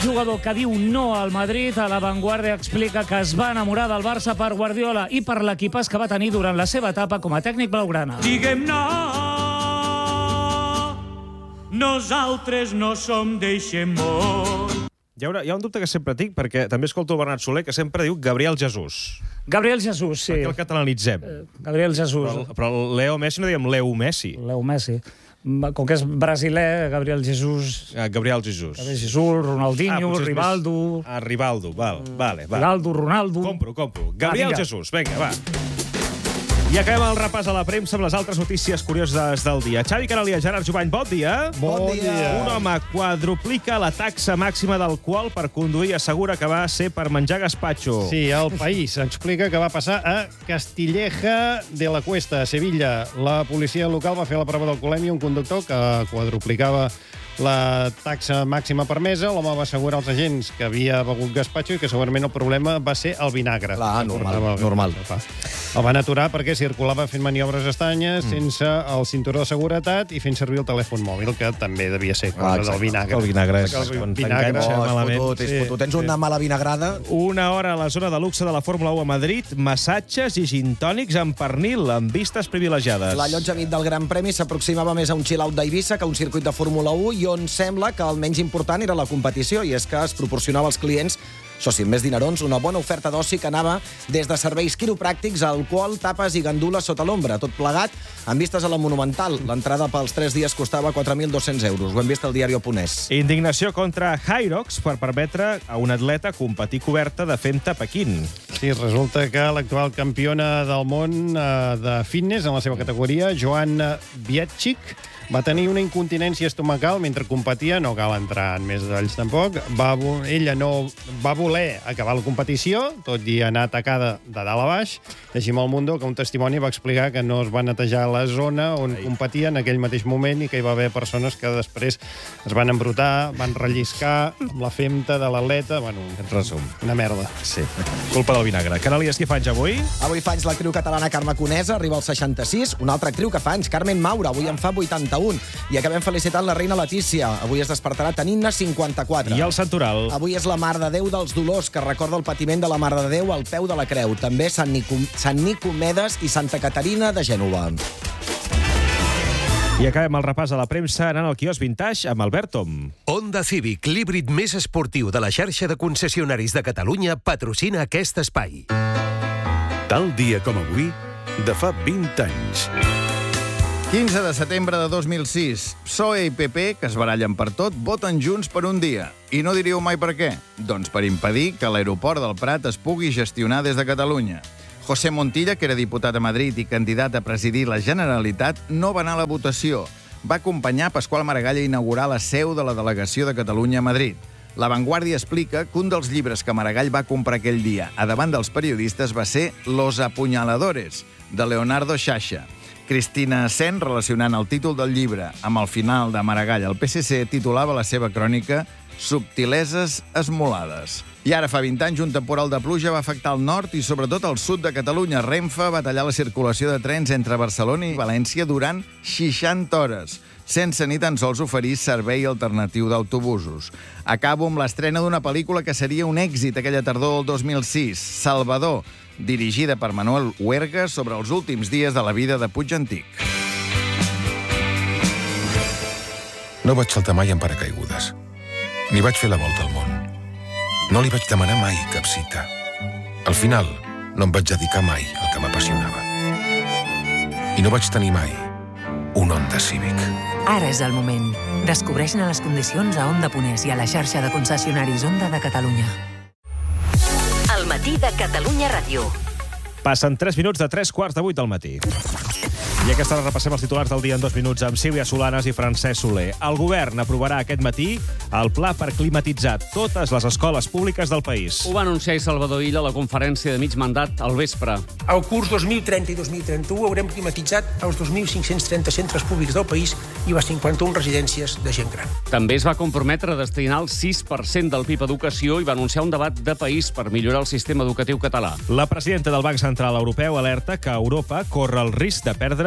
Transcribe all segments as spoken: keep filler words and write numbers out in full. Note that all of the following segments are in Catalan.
Jugador que diu no al Madrid, a La Vanguardia explica que es va enamorar del Barça per Guardiola i per l'equipàs que va tenir durant la seva etapa com a tècnic blaugrana. Diguem no, nosaltres no som d'eixe món. Hi ha, hi ha un dubte que sempre tinc, perquè també escolto el Bernat Soler, que sempre diu Gabriel Jesús. Gabriel Jesús, sí. Per què el catalanitzem? Eh, Gabriel Jesús. Però, però el Leo Messi no diem Leo Messi. Leo Messi. Com que és brasiler, Gabriel Jesús... Ah, Gabriel Jesús. Gabriel Jesús, Ronaldinho, ah, Rivaldo... Més... Ah, Rivaldo, val, vale, val. Rivaldo, Ronaldo... Compro, compro. Gabriel ah, Jesús, vinga, va. I acabem el repàs a la premsa amb les altres notícies curioses del dia. Xavi Canalià, Gerard Jubany, bon dia. Bon dia. Un home quadruplica la taxa màxima d'alcohol per conduir i assegura que va ser per menjar gazpacho. Sí, el País explica que va passar a Castilleja de la Cuesta, a Sevilla. La policia local va fer la prova d'alcoholèmia a un conductor que quadruplicava la taxa màxima permesa. L'home va assegurar als agents que havia begut gazpacho i que segurament el problema va ser el vinagre. Clar, normal, normal. El van aturar perquè circulava fent maniobres estranyes, mm. sense el cinturó de seguretat i fent servir el telèfon mòbil, que també devia ser cosa ah, del vinagre. El vinagre és... El quan vinagre... t'enganxa Oh, malament. fotut, és fotut. Tens una mala vinagrada? Una hora a la zona de luxe de la Fórmula u a Madrid, massatges i gintònics amb pernil, amb vistes privilegiades. La llotja nit del Gran Premi s'aproximava més a un chill-out d'Eivissa que a un circuit de Fórmula u i on sembla que el menys important era la competició, i és que es proporcionava als clients, això sí, més dinerons, una bona oferta d'oci que anava des de serveis quiropràctics, alcohol, tapes i gandules sota l'ombra. Tot plegat amb vistes a la Monumental. L'entrada pels tres dies costava quatre mil dos-cents euros. Ho hem vist al diari Oponès. Indignació contra Hyrox per permetre a un atleta competir coberta de femta a Pequín. Sí, resulta que l'actual campiona del món eh, de fitness en la seva categoria, Joanna Bietchik, va tenir una incontinència estomacal mentre competia, no cal entrar en més detalls tampoc. Va, ella no va voler acabar la competició, tot i anar atacada de dalt a baix. Així amb el Mundo, que un testimoni va explicar que no es va netejar la zona on Ai. competia en aquell mateix moment i que hi va haver persones que després es van embrutar, van relliscar amb la femta de l'atleta. Bueno, resum. Una merda. Sí, culpa del vinagre. Canalies, qui fa anys avui? Avui fa anys l'actriu catalana Carme Conesa, arriba als seixanta-sis. Una altra actriu que fa anys, Carmen Maura, avui en fa vuitanta-un. I acabem felicitant la reina Letícia. Avui es despertarà tenint-ne cinquanta-quatre. I el santoral? Avui és la Mare de Déu dels Dolors, que recorda el patiment de la Mare de Déu al peu de la creu. També Sant, Nico... Sant Nicomedes i Santa Caterina de Gènova. I acabem el repàs a la premsa anant al quiosc Vintage amb Albert Tom. Honda Civic, l'híbrid més esportiu de la xarxa de concessionaris de Catalunya, patrocina aquest espai. Tal dia com avui, de fa vint anys. quinze de setembre de dos mil sis. P S O E i P P, que es barallen per tot, voten junts per un dia. I no diríeu mai per què? Doncs per impedir que l'aeroport del Prat es pugui gestionar des de Catalunya. José Montilla, que era diputat a Madrid i candidat a presidir la Generalitat, no va anar a la votació. Va acompanyar Pasqual Maragall a inaugurar la seu de la delegació de Catalunya a Madrid. La Vanguardia explica que un dels llibres que Maragall va comprar aquell dia a davant dels periodistes va ser Los apuñaladores, de Leonardo Sciascia. Cristina Sen, relacionant el títol del llibre amb el final de Maragall al P S C, titulava la seva crònica Subtileses esmolades. I ara, fa vint anys, un temporal de pluja va afectar el nord i sobretot el sud de Catalunya. Renfe va tallar la circulació de trens entre Barcelona i València durant seixanta hores, sense ni tan sols oferir servei alternatiu d'autobusos. Acabo amb l'estrena d'una pel·lícula que seria un èxit aquella tardor del dos mil sis, Salvador, dirigida per Manuel Huerga, sobre els últims dies de la vida de Puig Antic. No vaig saltar mai en paracaigudes, ni vaig fer la volta al món. No li vaig demanar mai cap cita. Al final, no em vaig dedicar mai al que m'apassionava. I no vaig tenir mai un Honda Civic. Ara és el moment. Descobreix-ne les condicions a Honda Ponès i a la xarxa de concessionaris Honda de Catalunya. El matí de Catalunya Ràdio. Passen tres minuts de tres quarts de vuit del matí. I aquesta hora repassem els titulars del dia en dos minuts amb Sílvia Solanes i Francesc Soler. El govern aprovarà aquest matí el pla per climatitzar totes les escoles públiques del país. Ho va anunciar Salvador Illa a la conferència de mig mandat al vespre. Al curs dos mil trenta i dos mil trenta-u haurem climatitzat els dos mil cinc-cents trenta centres públics del país i les cinquanta-una residències de gent gran. També es va comprometre a destinar el sis per cent del P I B a educació i va anunciar un debat de país per millorar el sistema educatiu català. La presidenta del Banc Central Europeu alerta que Europa corre el risc de perdre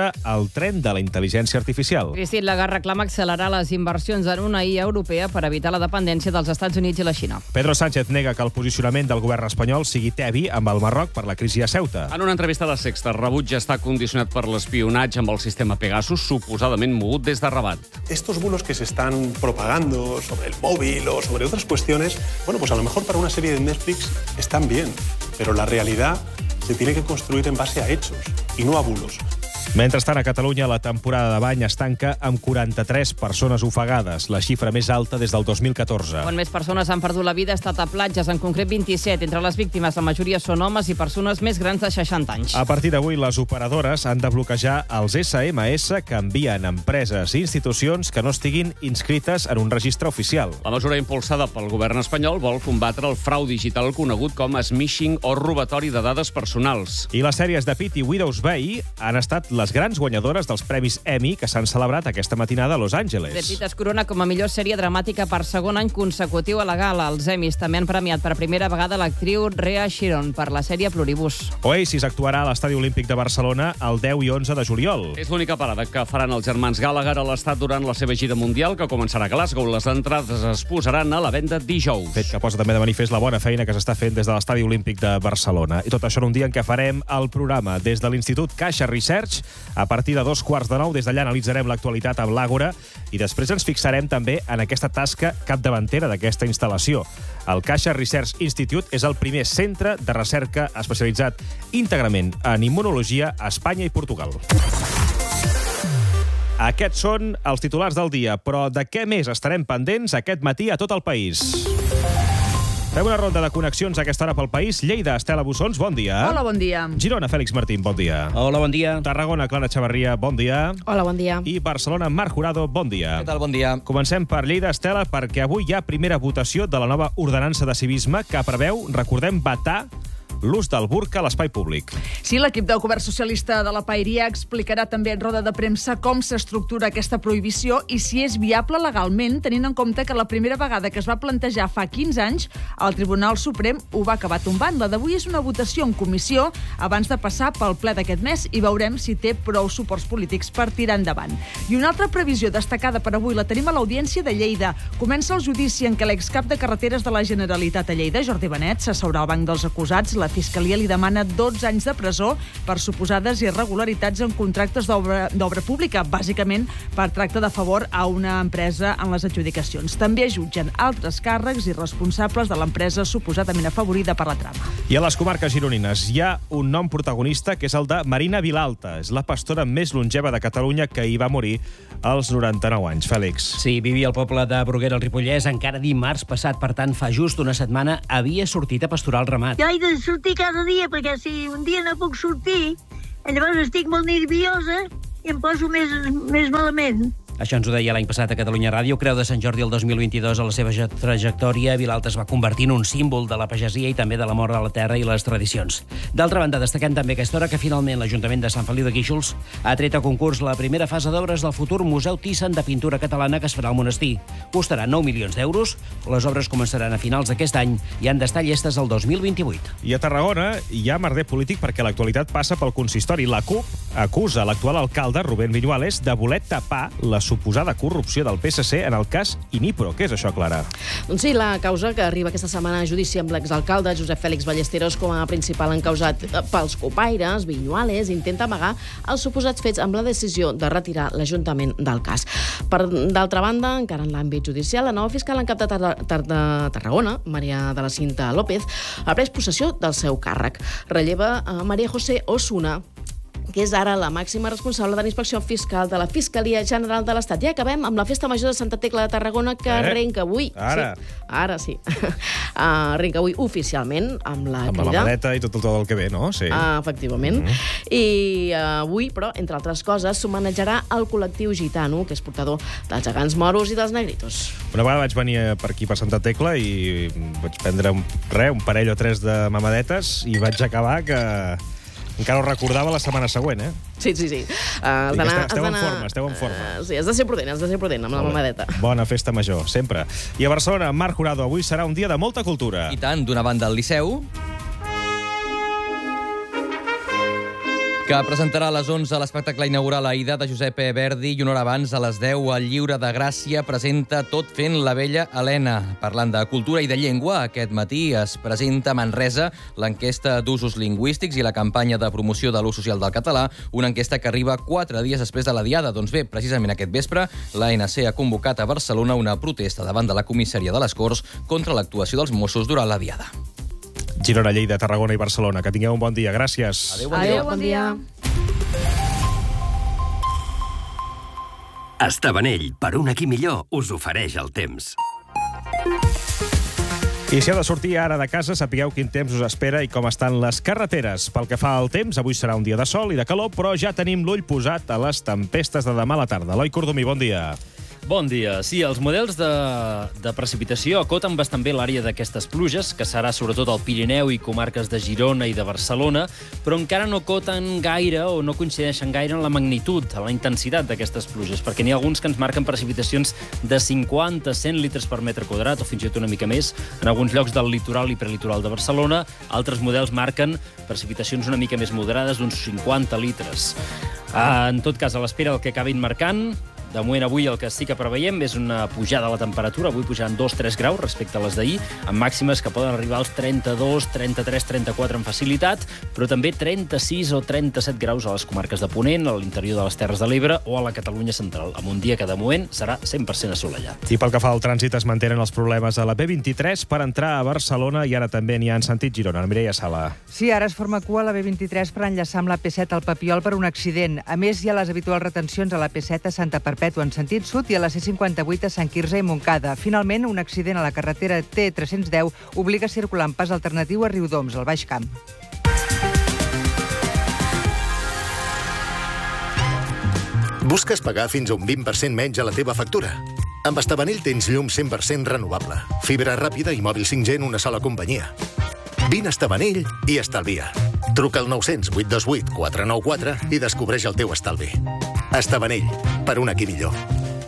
sobre el tren de la intel·ligència artificial. Christine Lagarde reclama accelerar les inversions en una I A europea per evitar la dependència dels Estats Units i la Xina. Pedro Sánchez nega que el posicionament del govern espanyol sigui tebi amb el Marroc per la crisi a Ceuta. En una entrevista a La Sexta, rebutja està condicionat per l'espionatge amb el sistema Pegasus, suposadament mogut des de Rabat. Estos bulos que se están propagando sobre el móvil o sobre otras cuestiones, bueno, pues a lo mejor para una serie de Netflix están bien, pero la realidad se tiene que construir en base a hechos y no a bulos. Mentrestant, a Catalunya, la temporada de bany es tanca amb quaranta-tres persones ofegades, la xifra més alta des del dos mil catorze. On més persones han perdut la vida ha estat a platges, en concret vint-i-set. Entre les víctimes, la majoria són homes i persones més grans de seixanta anys. A partir d'avui, les operadores han de bloquejar els esse eme esse que envien empreses i institucions que no estiguin inscrites en un registre oficial. La mesura impulsada pel govern espanyol vol combatre el frau digital conegut com a smishing o robatori de dades personals. I les sèries de Pitt i Widow's Bay han estat les grans guanyadores dels Premis Emmy que s'han celebrat aquesta matinada a Los Angeles. Brad Pitt es corona com a millor sèrie dramàtica per segon any consecutiu a la gala. Els Emmys també han premiat per primera vegada l'actriu Rhea Sheeran per la sèrie Pluribus. Oasis actuarà a l'Estadi Olímpic de Barcelona el deu i onze de juliol. És l'única parada que faran els germans Gallagher a l'estat durant la seva gira mundial, que començarà a Glasgow. Les entrades es posaran a la venda dijous. Fet que posa també de manifest la bona feina que s'està fent des de l'Estadi Olímpic de Barcelona. I tot això en un dia en què farem el programa des de l'Institut Caixa Research. A partir de dos quarts de nou, des d'allà analitzarem l'actualitat amb l'Àgora i després ens fixarem també en aquesta tasca capdavantera d'aquesta instal·lació. El Caixa Research Institute és el primer centre de recerca especialitzat íntegrament en immunologia a Espanya i Portugal. Aquests són els titulars del dia, però de què més estarem pendents aquest matí a tot el país? Fem una ronda de connexions a aquesta hora pel país. Lleida, Estela Bussons, bon dia. Hola, bon dia. Girona, Fèlix Martín, bon dia. Hola, bon dia. Tarragona, Clara Chavarria, bon dia. Hola, bon dia. I Barcelona, Marc Jurado, bon dia. Què tal, bon dia. Comencem per Lleida, Estela, perquè avui hi ha primera votació de la nova ordenança de civisme que preveu, recordem, vetar l'ús del burca a l'espai públic. Sí, l'equip del govern socialista de la Paeria explicarà també en roda de premsa com s'estructura aquesta prohibició i si és viable legalment, tenint en compte que la primera vegada que es va plantejar fa quinze anys, el Tribunal Suprem ho va acabar tombant. La d'avui és una votació en comissió abans de passar pel ple d'aquest mes i veurem si té prou suports polítics per tirar endavant. I una altra previsió destacada per avui la tenim a l'Audiència de Lleida. Comença el judici en què l'excap de carreteres de la Generalitat a Lleida, Jordi Benet, s'asseurà al banc dels acusats. La Fiscalia li demana dotze anys de presó per suposades irregularitats en contractes d'obra pública, bàsicament per tracte de favor a una empresa en les adjudicacions. També jutgen altres càrrecs i responsables de l'empresa suposadament afavorida per la trama. I a les comarques gironines hi ha un nom protagonista que és el de Marina Vilalta. És la pastora més longeva de Catalunya que hi va morir als noranta-nou anys. Fèlix. Sí, vivia al poble de Bruguera, al Ripollès, encara dimarts passat, per tant, fa just una setmana, havia sortit a pasturar el ramat. Jo he de sortir cada dia, perquè si un dia no puc sortir, llavors estic molt nerviosa i em poso més, més malament. Això ens ho deia l'any passat a Catalunya Ràdio. Creu de Sant Jordi el dos mil vint-i-dos, a la seva trajectòria, Vilalta es va convertir en un símbol de la pagesia i també de l'amor a la terra i les tradicions. D'altra banda, destaquem també aquesta hora que finalment l'Ajuntament de Sant Feliu de Guíxols ha tret a concurs la primera fase d'obres del futur Museu Thyssen de Pintura Catalana que es farà al monestir. Costarà nou milions d'euros, les obres començaran a finals d'aquest any i han d'estar llestes el dos mil vint-i-vuit. I a Tarragona hi ha merder polític perquè l'actualitat passa pel consistori. La CUP acusa l'actual alcalde, Rubén Viñuales, de voler tapar la suposada corrupció del P S C en el cas Inipro. Què és això, Clara? Doncs sí, la causa que arriba aquesta setmana a judici amb l'exalcalde Josep Fèlix Ballesteros com a principal encausat pels copaires, Viñuales intenta amagar els suposats fets amb la decisió de retirar l'Ajuntament del cas. Per d'altra banda, encara en l'àmbit judicial, la nova fiscal en cap de, Tar Tar de Tarragona, Maria de la Cinta López, ha pres possessió del seu càrrec. Relleva a Maria José Osuna, que és ara la màxima responsable de la inspecció fiscal de la Fiscalia General de l'Estat. Ja acabem amb la Festa Major de Santa Tecla de Tarragona, que eh? arrenca avui. Ara. Sí, ara sí. Uh, arrenca avui oficialment amb la amb crida. Amb la mamadeta i tot, tot el que ve, no? Sí. Uh, efectivament. Mm -hmm. I uh, avui, però, entre altres coses, s'homenatjarà el col·lectiu gitano, que és portador dels gegants moros i dels negritos. Una vegada vaig venir per aquí per Santa Tecla i vaig prendre un, re, un parell o tres de mamadetes i vaig acabar que... encara ho recordava la setmana següent, eh? Sí, sí, sí. Uh, Dic, esteu, esteu en forma, esteu en forma. Uh, sí, has de ser prudent, has de ser prudent amb la mamadeta. Bona festa major, sempre. I a Barcelona, Marc Jurado, avui serà un dia de molta cultura. I tant, d'una banda al Liceu... que presentarà a les onze l'espectacle inaugural Aida de Giuseppe Verdi i una hora abans, a les deu, el Lliure de Gràcia presenta Tot fent la vella Helena. Parlant de cultura i de llengua, aquest matí es presenta a Manresa l'enquesta d'usos lingüístics i la campanya de promoció de l'ús social del català, una enquesta que arriba quatre dies després de la Diada. Doncs bé, precisament aquest vespre, l'A N C ha convocat a Barcelona una protesta davant de la comissaria de les Corts contra l'actuació dels Mossos durant la Diada. Girona, Lleida, Tarragona i Barcelona. Que tingueu un bon dia. Gràcies. Adéu, bon dia. Adéu, bon dia. Estavanell, per un aquí millor, us ofereix el temps. I si heu de sortir ara de casa, sapigueu quin temps us espera i com estan les carreteres. Pel que fa al temps, avui serà un dia de sol i de calor, però ja tenim l'ull posat a les tempestes de demà a la tarda. Eloi Cordomí, bon dia. Bon dia. Sí, els models de, de precipitació acoten bastant bé l'àrea d'aquestes pluges, que serà sobretot al Pirineu i comarques de Girona i de Barcelona, però encara no acoten gaire o no coincideixen gaire en la magnitud, en la intensitat d'aquestes pluges, perquè n'hi ha alguns que ens marquen precipitacions de cinquanta a cent litres per metre quadrat, o fins i tot una mica més, en alguns llocs del litoral i prelitoral de Barcelona. Altres models marquen precipitacions una mica més moderades, d'uns cinquanta litres. En tot cas, a l'espera del que acabin marcant, de moment avui el que sí que preveiem és una pujada de la temperatura, avui pujant dos a tres graus respecte a les d'ahir, amb màximes que poden arribar als trenta-dos, trenta-tres, trenta-quatre amb facilitat, però també trenta-sis o trenta-set graus a les comarques de Ponent, a l'interior de les Terres de l'Ebre o a la Catalunya central, amb un dia que de moment serà cent per cent assolellat. I pel que fa al trànsit, es mantenen els problemes a la B vint-i-tres per entrar a Barcelona i ara també n'hi ha en sentit Girona. Mireia Sala. Sí, ara es forma cua a la B vint-i-tres per enllaçar amb la P set al Papiol per un accident. A més, hi ha les habituals retencions a la P set a Santa Perpètua en sentit sud i a la C cinquanta-vuit a Sant Quirze i Montcada. Finalment, un accident a la carretera T tres cents deu obliga a circular en pas alternatiu a Riudoms, al Baix Camp. Busques pagar fins a un vint per cent menys a la teva factura? Amb Estavanell tens llum cent per cent renovable, fibra ràpida i mòbil cinc G en una sola companyia. Vine a Estavanell i estalvia. Truca al nou zero zero, vuit dos vuit, quatre nou quatre i descobreix el teu estalvi. Estavanell, per un aquí millor.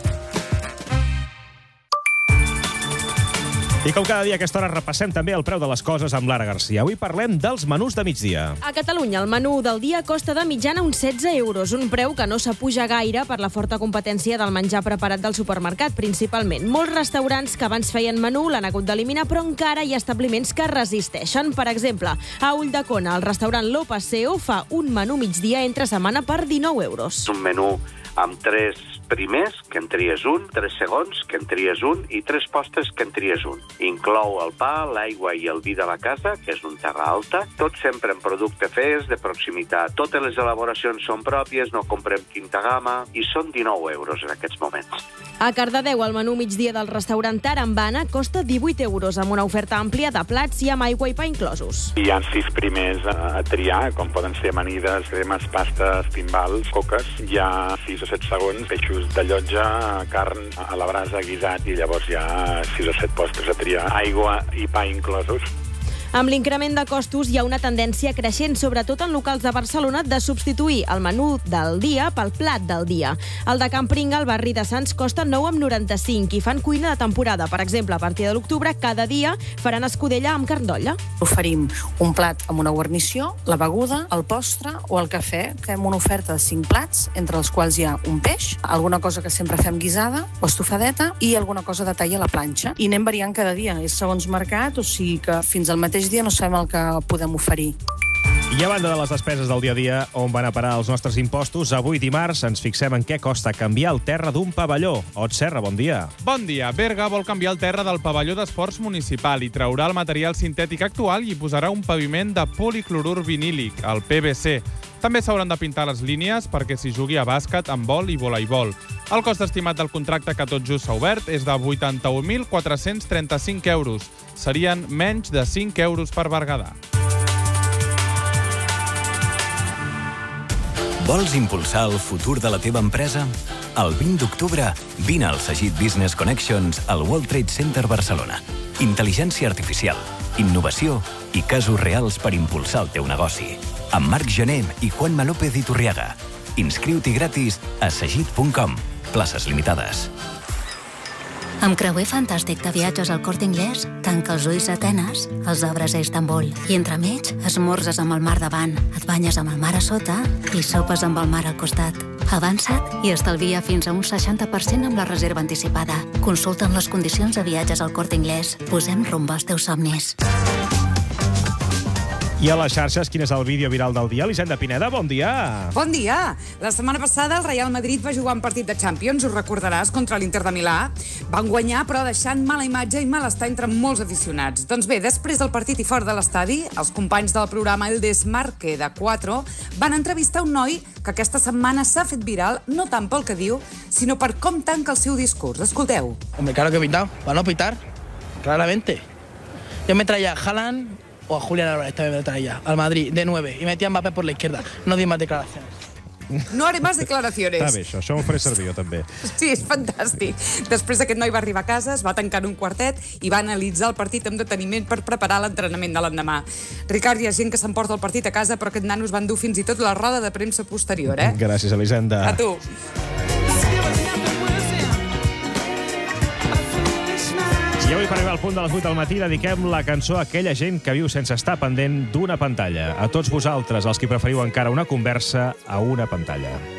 I com cada dia a aquesta hora repassem també el preu de les coses amb Lara Garcia. Avui parlem dels menús de migdia. A Catalunya, el menú del dia costa de mitjana uns setze euros, un preu que no s'apuja gaire per la forta competència del menjar preparat del supermercat, principalment. Molts restaurants que abans feien menú l'han hagut d'eliminar, però encara hi ha establiments que resisteixen. Per exemple, a Ulldecona, el restaurant Lo Paseo fa un menú migdia entre setmana per dinou euros. Un menú amb tres primers, que en tries un, tres segons, que en tries un, i tres postres, que en tries un. Inclou el pa, l'aigua i el vi de la casa, que és un terra alta, tot sempre en producte fresc, de proximitat. Totes les elaboracions són pròpies, no comprem quinta gamma, i són dinou euros en aquests moments. A Cardedeu, el menú migdia del restaurant Tarambana costa divuit euros, amb una oferta àmplia de plats i amb aigua i pa inclosos. Hi ha sis primers a triar, com poden ser amanides, cremes, pastes, timbals, coques. Hi ha sis o set segons, peixos de llotja, carn a la brasa, guisat, i llavors hi ha sis o set postres a triar, aigua i pa inclosos. Amb l'increment de costos hi ha una tendència creixent, sobretot en locals de Barcelona, de substituir el menú del dia pel plat del dia. El de Can Pringa, al barri de Sants, costa nou coma noranta-cinc i fan cuina de temporada. Per exemple, a partir de l'octubre, cada dia faran escudella amb carn d'olla. Oferim un plat amb una guarnició, la beguda, el postre o el cafè. Fem una oferta de cinc plats, entre els quals hi ha un peix, alguna cosa que sempre fem guisada o estofadeta i alguna cosa de tall a la planxa. I anem variant cada dia, és segons mercat, o sigui que fins al mateix dia no sabem el que podem oferir. I a banda de les despeses del dia a dia, on van a parar els nostres impostos, avui dimarts ens fixem en què costa canviar el terra d'un pavelló. Ot Serra, bon dia. Bon dia. Berga vol canviar el terra del pavelló d'esports municipal i traurà el material sintètic actual i posarà un paviment de policlorur vinílic, el P V C. També s'hauran de pintar les línies perquè s'hi jugui a bàsquet, handbol i voleibol. El cost estimat del contracte que tot just s'ha obert és de vuitanta-un mil quatre-cents trenta-cinc euros. Serien menys de cinc euros per Berguedà. Vols impulsar el futur de la teva empresa? El vint d'octubre, vine al Sagit Business Connections al World Trade Center Barcelona. Intel·ligència artificial, innovació i casos reals per impulsar el teu negoci. Amb Marc Gené i Juanma López Iturriaga. Inscriu-t'hi gratis a sagit punt com. Places limitades. Amb creuer fantàstic de viatges al Corte Inglés, tanca els ulls a Atenes, els obres a Istanbul. I entremig, esmorzes amb el mar davant, et banyes amb el mar a sota i sopes amb el mar al costat. Avança't i estalvia fins a un seixanta per cent amb la reserva anticipada. Consulta'm les condicions de viatges al Corte Inglés. Posem rumb als teus somnis. I a les xarxes, quin és el vídeo viral del dia? Elisenda Pineda, bon dia. Bon dia. La setmana passada el Real Madrid va jugar un partit de Champions, ho recordaràs, contra l'Inter de Milà. Van guanyar, però deixant mala imatge i malestar entre molts aficionats. Doncs bé, després del partit i fora de l'estadi, els companys del programa El Desmarque de quatre van entrevistar un noi que aquesta setmana s'ha fet viral, no tant pel que diu, sinó per com tanca el seu discurs. Escolteu. Hombre, claro que he pintado. Para no pitar, claramente. Yo me traía a Haaland o a Julián Álvarez, también me traía, al Madrid, de nueve, y metía a Mbappé por la izquierda. No di más declaraciones. No haré más declaraciones. Està bé, això, això m'ho faré servir jo també. Sí, és fantàstic. Després aquest noi va arribar a casa, es va tancar en un quartet i va analitzar el partit amb deteniment per preparar l'entrenament de l'endemà. Ricard, hi ha gent que s'emporta el partit a casa, però aquest nano es va endur fins i tot la roda de premsa posterior, eh? Gràcies, Elisenda. A tu. I avui, per arribar al punt de les vuit del matí, dediquem la cançó a aquella gent que viu sense estar pendent d'una pantalla. A tots vosaltres, els que preferiu encara una conversa a una pantalla.